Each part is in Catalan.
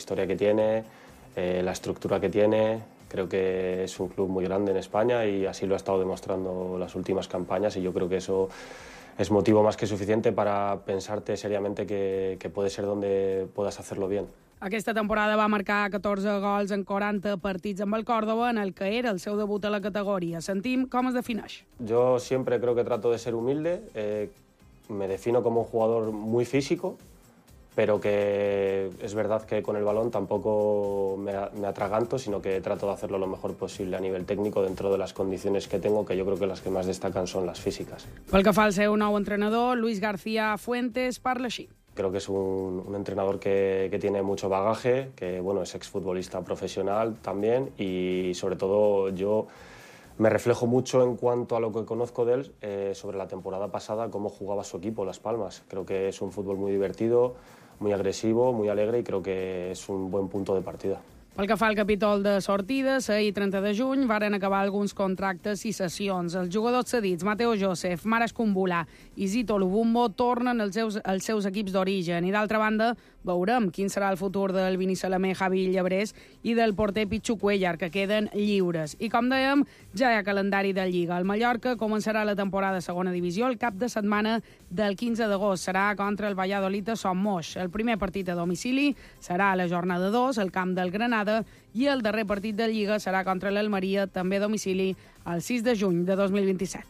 historia que tiene, la estructura que tiene. Creo que es un club muy grande en España y así lo ha estado demostrando las últimas campañas, y yo creo que eso es motivo más que suficiente para pensarte seriamente que puede ser donde puedas hacerlo bien. Aquesta temporada va marcar 14 gols en 40 partits amb el Córdoba, en el que era el seu debut a la categoria. Sentim com es defineix. Yo siempre creo que trato de ser humilde, me defino como un jugador muy físico, pero que es verdad que con el balón tampoco me atraganto, sino que trato de hacerlo lo mejor posible a nivel técnico dentro de las condiciones que tengo, que yo creo que las que más destacan son las físicas. Pel que fa al seu nou entrenador, Luis García Fuentes parla així. Creo que es un entrenador que tiene mucho bagaje, que bueno, es exfutbolista profesional también, y sobre todo yo me reflejo mucho en cuanto a lo que conozco de él sobre la temporada pasada, cómo jugaba su equipo, Las Palmas. Creo que es un fútbol muy divertido, muy agresivo, muy alegre, y creo que es un buen punto de partida. Pel que fa al capítol de sortides, ahir 30 de juny varen acabar alguns contractes i sessions. Els jugadors cedits, Mateo Joseph, Maras Kumbula i Zito Lubumbo, tornen als seus equips d'origen. I d'altra banda, veurem quin serà el futur del Vini Salamé, Javi Llebrés i del porter Pichu Cuellar, que queden lliures. I com dèiem, ja hi ha calendari de Lliga. El Mallorca començarà la temporada de segona divisió el cap de setmana del 15 d'agost. Serà contra el Valladolid a Son Moix. El primer partit a domicili serà a la jornada 2, al camp del Granada, i el darrer partit de Lliga serà contra l'Almeria, també a domicili, el 6 de juny de 2027.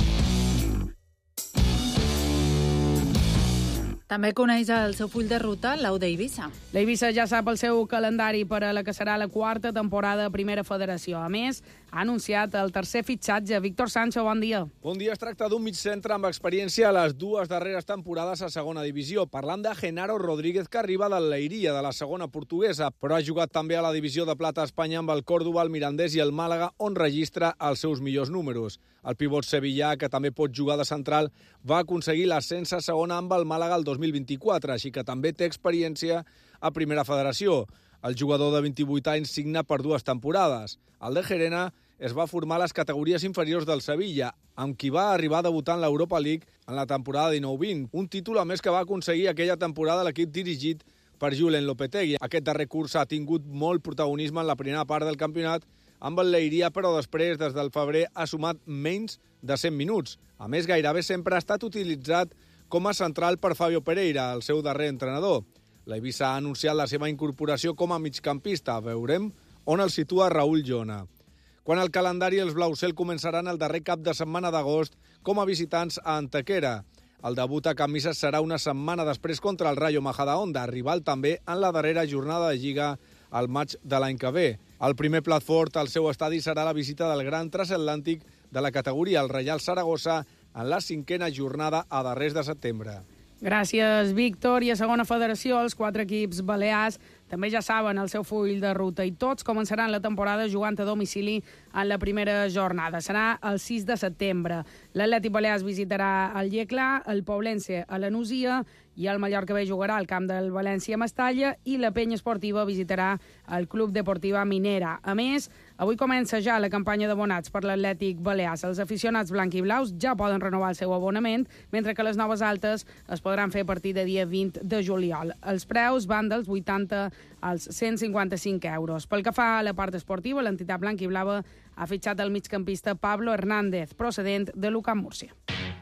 També coneix el seu full de ruta, l'Aude Eivissa. L'Eivissa ja sap el seu calendari per a la que serà la quarta temporada a Primera Federació. A més, ha anunciat el tercer fitxatge. Víctor Sancho, bon dia. Bon dia. Es tracta d'un migcentre amb experiència a les dues darreres temporades a segona divisió. Parlant de Genaro Rodríguez, que arriba del Leiria, de la segona portuguesa, però ha jugat també a la divisió de plata a Espanya amb el Córdoba, el Mirandés i el Màlaga, on registra els seus millors números. El pivot sevillà, que també pot jugar de central, va aconseguir l'ascens a segona amb el Màlaga el 2024, així que també té experiència a Primera Federació. El jugador de 28 anys signa per 2 temporades. El de Gerena es va formar a les categories inferiors del Sevilla, amb qui va arribar a debutar en l'Europa League en la temporada 19-20, un títol a més que va aconseguir aquella temporada l'equip dirigit per Julen Lopetegui. Aquest darrer curs ha tingut molt protagonisme en la primera part del campionat amb el Leiria, però després, des del febrer, ha sumat menys de 100 minuts. A més, gairebé sempre ha estat utilitzat com a central per Fabio Pereira, el seu darrer entrenador. L'Eivissa ha anunciat la seva incorporació com a migcampista. Veurem on el situa Raúl Llona. Quan al calendari, els Blaucel començaran el darrer cap de setmana d'agost com a visitants a Antequera. El debut a camises serà una setmana després contra el Rayo Majadahonda, rival també en la darrera jornada de Lliga al maig de l'any que ve. El primer plat fort al seu estadi serà la visita del gran transatlàntic de la categoria, el Reial Saragossa, en la 5a jornada a darrers de setembre. Gràcies, Víctor. I a segona federació, els 4 equips balears també ja saben el seu full de ruta i tots començaran la temporada jugant a domicili en la primera jornada. Serà el 6 de setembre. L'Atlètic Balears visitarà el Lleclà, el Poblense a la Nusia i el Mallorca B jugarà al camp del València a Mestalla i la Penya Esportiva visitarà el Club Deportiva Minera. A més, avui comença ja la campanya d'abonats per l'Atlètic Balears. Els aficionats blanc-i-blaus ja poden renovar el seu abonament, mentre que les noves altes es podran fer a partir de dia 20 de juliol. Els preus van dels 80 als 155 euros. Pel que fa a la part esportiva, l'entitat blanc-i-blava ha fitxat el migcampista Pablo Hernández, procedent de l'UCAM Múrcia.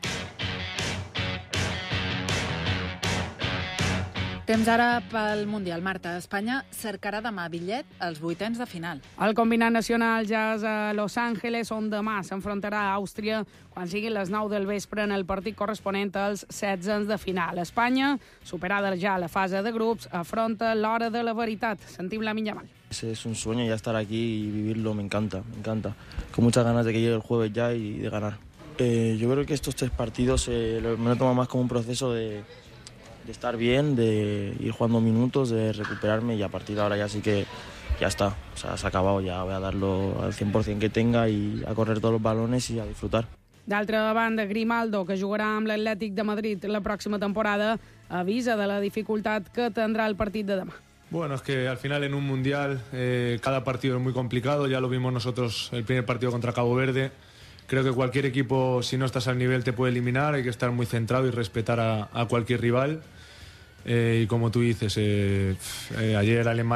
Temps ara pel Mundial. Marta, Espanya cercarà demà bitllet als 8ens de final. El combinat nacional ja és a Los Angeles, on demà s'enfrontarà a Àustria quan siguin les 9 del vespre en el partit corresponent als 16 de final. Espanya, superada ja la fase de grups, afronta l'hora de la veritat. Sentim Lamine Yamal. Es un sueño ya estar aquí y vivirlo, me encanta. Con muchas ganas de que llegue el jueves ya y de ganar. Yo creo que estos 3 partidos me lo tomo más como un proceso de estar bien, de ir jugando minutos, de recuperarme, y a partir de ahora ya sí que ya está. O sea, se ha acabado, ya voy a darlo al 100% que tenga y a correr todos los balones y a disfrutar. D'altra banda, Grimaldo, que jugarà amb l'Atlètic de Madrid la pròxima temporada, avisa de la dificultat que tendrá el partit de demà. Bueno, es que al final en un mundial cada partido es muy complicado. Ya lo vimos nosotros el primer partido contra Cabo Verde. Creo que cualquier equipo, si no estás al nivel, te puede eliminar. Hay que estar muy centrado y respetar a cualquier rival. Y como tú dices, ayer Alemania